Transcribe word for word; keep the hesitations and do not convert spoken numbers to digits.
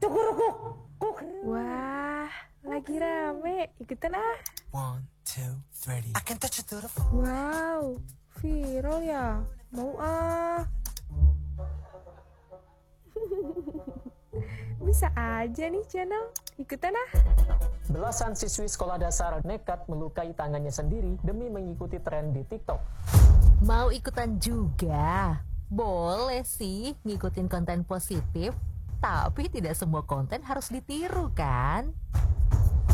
Wah, lagi rame. Ikutan ah. One, two, three. I can touch it through the Wow, viral ya. Mau ah. Bisa aja nih channel. Ikutan ah. Belasan siswi sekolah dasar nekat melukai tangannya sendiri demi mengikuti tren di TikTok. Mau ikutan juga? Boleh sih ngikutin konten positif, tapi tidak semua konten harus ditiru kan?